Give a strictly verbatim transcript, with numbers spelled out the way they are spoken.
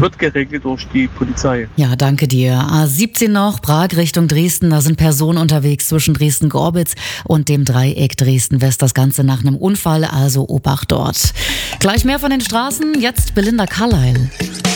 wird geregelt durch die Polizei. Ja, danke dir. A siebzehn noch, Prag Richtung Dresden. Da sind Personen unterwegs zwischen Dresden-Gorbitz und dem Dreieck Dresden-West. Das Ganze nach einem Unfall, also Obacht dort. Gleich mehr von den Straßen. Jetzt Belinda Carlisle.